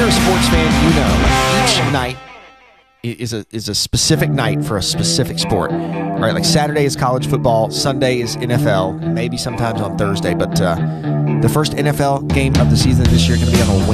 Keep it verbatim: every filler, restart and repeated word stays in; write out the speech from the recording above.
you're a sports fan, you know like each night is a is a specific night for a specific sport. All right, like Saturday is college football, Sunday is N F L, maybe sometimes on Thursday, but uh, the first N F L game of the season this year is going to be on a